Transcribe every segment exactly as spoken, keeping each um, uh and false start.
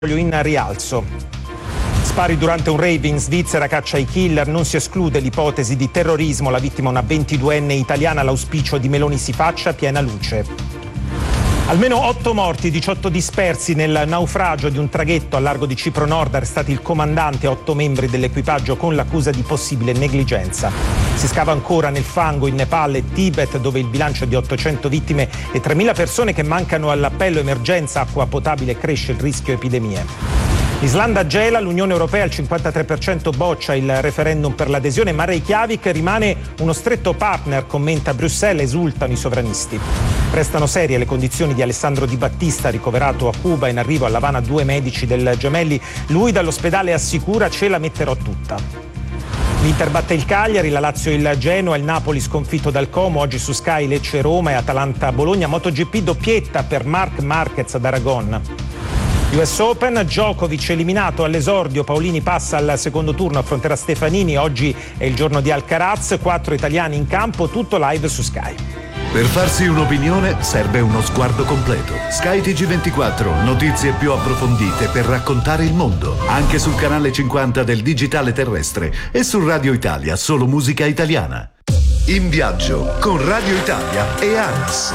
in rialzo. Spari durante un rave in Svizzera, caccia ai killer, non si esclude l'ipotesi di terrorismo, la vittima una ventiduenne italiana, l'auspicio di Meloni si faccia piena luce. Almeno otto morti, diciotto dispersi nel naufragio di un traghetto al largo di Cipro Nord, arrestati il comandante e otto membri dell'equipaggio con l'accusa di possibile negligenza. Si scava ancora nel fango in Nepal e Tibet, dove il bilancio è di ottocento vittime e tremila persone che mancano all'appello emergenza acqua potabile, cresce il rischio epidemie. L'Islanda gela, l'Unione Europea al cinquantatré per cento boccia il referendum per l'adesione, ma Reykjavik rimane uno stretto partner, commenta Bruxelles, esultano i sovranisti. Restano serie le condizioni di Alessandro Di Battista, ricoverato a Cuba, in arrivo all'Havana due medici del Gemelli. Lui dall'ospedale assicura: ce la metterò tutta. L'Inter batte il Cagliari, la Lazio il Genoa, il Napoli sconfitto dal Como, oggi su Sky Lecce Roma e Atalanta Bologna. MotoGP doppietta per Marc Marquez ad Aragon. U S Open, Djokovic eliminato all'esordio, Paolini passa al secondo turno, affronterà Stefanini, oggi è il giorno di Alcaraz, quattro italiani in campo, tutto live su Sky. Per farsi un'opinione serve uno sguardo completo. Sky T G ventiquattro, notizie più approfondite per raccontare il mondo, anche sul canale cinquanta del digitale terrestre e su Radio Italia, solo musica italiana. In viaggio con Radio Italia e ANAS.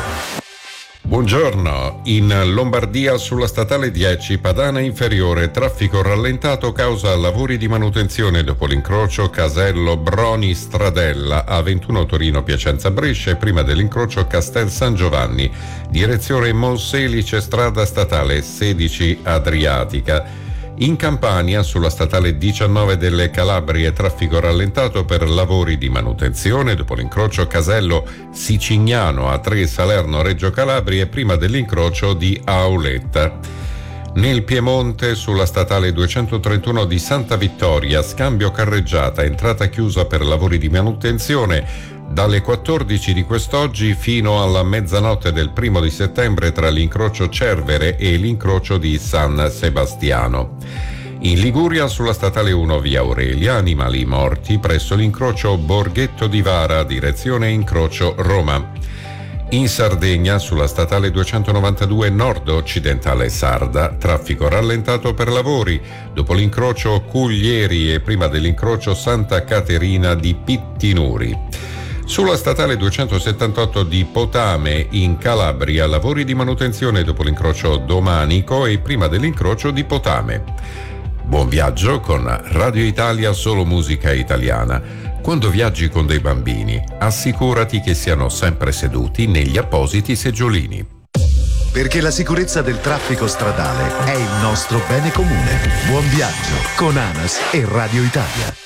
Buongiorno. In Lombardia sulla statale dieci Padana Inferiore traffico rallentato causa lavori di manutenzione dopo l'incrocio Casello Broni Stradella, A ventuno Torino Piacenza Brescia e prima dell'incrocio Castel San Giovanni, direzione Monselice strada statale sedici Adriatica. In Campania, sulla statale diciannove delle Calabrie, traffico rallentato per lavori di manutenzione dopo l'incrocio Casello Sicignano A tre Salerno Reggio Calabria e prima dell'incrocio di Auletta. Nel Piemonte, sulla statale duecentotrentuno di Santa Vittoria, scambio carreggiata, entrata chiusa per lavori di manutenzione dalle quattordici di quest'oggi fino alla mezzanotte del primo di settembre tra l'incrocio Cervere e l'incrocio di San Sebastiano. In Liguria, sulla statale uno via Aurelia, animali morti presso l'incrocio Borghetto di Vara, direzione incrocio Roma. In Sardegna, sulla statale duecentonovantadue nord-occidentale Sarda, traffico rallentato per lavori dopo l'incrocio Cuglieri e prima dell'incrocio Santa Caterina di Pittinuri. Sulla statale duecentosettantotto di Potame in Calabria, lavori di manutenzione dopo l'incrocio Domanico e prima dell'incrocio di Potame. Buon viaggio con Radio Italia, solo musica italiana. Quando viaggi con dei bambini, assicurati che siano sempre seduti negli appositi seggiolini. Perché la sicurezza del traffico stradale è il nostro bene comune. Buon viaggio con ANAS e Radio Italia.